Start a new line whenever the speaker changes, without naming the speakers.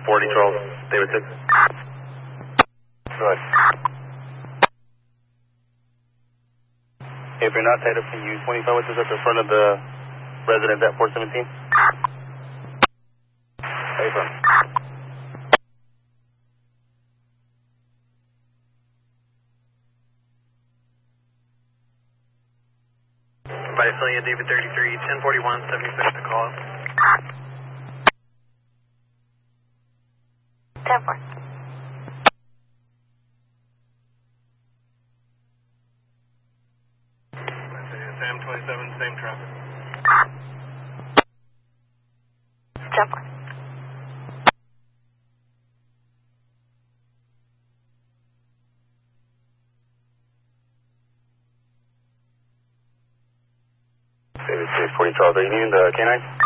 40 Charles, David 6. Go ahead. If you're not tied up, can you use 25 with us at the front of the residence at 417? Hey, from.
Visalia, David 33, 1041, 76 to call.
10-4.
Sam 27, same traffic.
10-4.
David 6, 40 Charles, are you needing the K9?